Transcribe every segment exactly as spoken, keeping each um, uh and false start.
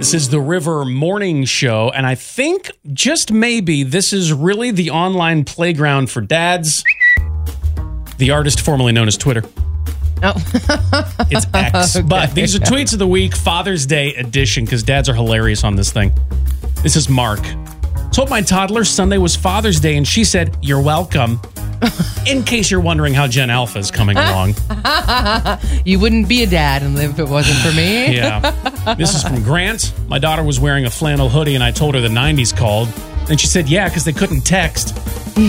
This is the River Morning Show, and I think just maybe this is really the online playground for dads. The artist formerly known as Twitter. Oh. It's X. Okay. But these are tweets of the week, Father's Day edition, because dads are hilarious on this thing. This is Mark. Told my toddler Sunday was Father's Day, and she said, "You're welcome." In case you're wondering how Gen Alpha is coming along. You wouldn't be a dad if it wasn't for me. Yeah. This is from Grant. My daughter was wearing a flannel hoodie, and I told her the nineties called. And she said, yeah, because they couldn't text. Burn!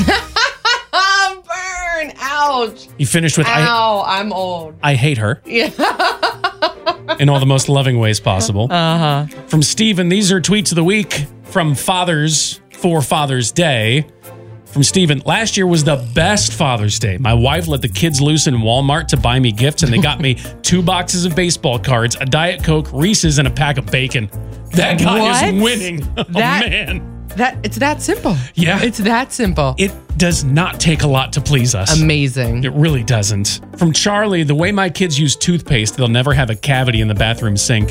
Ouch! You finished with, Ow, I, I'm old. I hate her. Yeah. In all the most loving ways possible. Uh-huh. From Steven, these are tweets of the week from fathers for Father's Day. From Steven, last year was the best Father's Day. My wife let the kids loose in Walmart to buy me gifts, and they got me two boxes of baseball cards, a Diet Coke, Reese's, and a pack of bacon. That guy What? is winning. Oh, That- man. That it's that simple. Yeah. It's that simple. It does not take a lot to please us. Amazing. It really doesn't. From Charlie, the way my kids use toothpaste, they'll never have a cavity in the bathroom sink.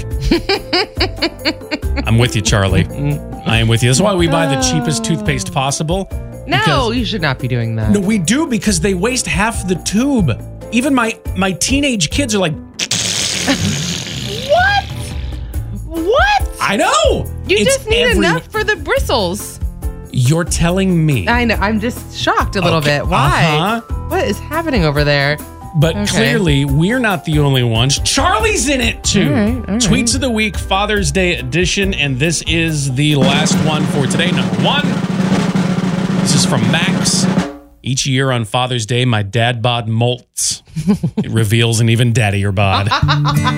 I'm with you, Charlie. I am with you. That's why we buy the cheapest toothpaste possible. No, Because- you should not be doing that. No, we do, because they waste half the tube. Even my my teenage kids are like, What? What? I know. You It's just need every- enough for the bristles. You're telling me. I know. I'm just shocked a little Okay, bit. Why? uh-huh. What is happening over there? But Okay. clearly, we're not the only ones. Charlie's in it, too. All right, all right. Tweets of the Week, Father's Day edition, and this is the last one for today. Number one, this is from Max. Each year on Father's Day, my dad bod molts. It reveals an even daddier bod.